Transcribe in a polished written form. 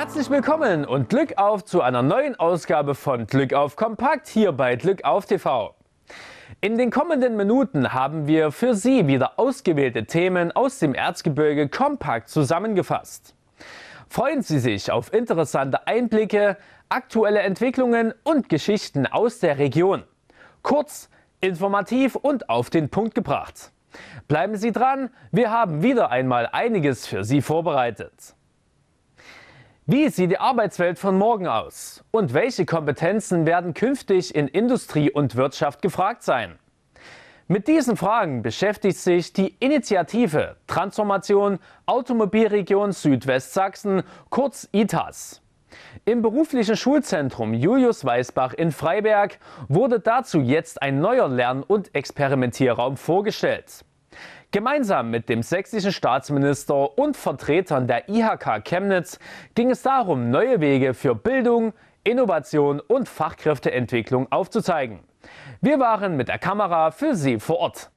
Herzlich willkommen und Glück auf zu einer neuen Ausgabe von Glück auf Kompakt hier bei Glück auf TV. In den kommenden Minuten haben wir für Sie wieder ausgewählte Themen aus dem Erzgebirge kompakt zusammengefasst. Freuen Sie sich auf interessante Einblicke, aktuelle Entwicklungen und Geschichten aus der Region. Kurz, informativ und auf den Punkt gebracht. Bleiben Sie dran, wir haben wieder einmal einiges für Sie vorbereitet. Wie sieht die Arbeitswelt von morgen aus? Und welche Kompetenzen werden künftig in Industrie und Wirtschaft gefragt sein? Mit diesen Fragen beschäftigt sich die Initiative Transformation Automobilregion Südwestsachsen, kurz ITAS. Im beruflichen Schulzentrum Julius Weisbach in Freiberg wurde dazu jetzt ein neuer Lern- und Experimentierraum vorgestellt. Gemeinsam mit dem sächsischen Staatsminister und Vertretern der IHK Chemnitz ging es darum, neue Wege für Bildung, Innovation und Fachkräfteentwicklung aufzuzeigen. Wir waren mit der Kamera für Sie vor Ort.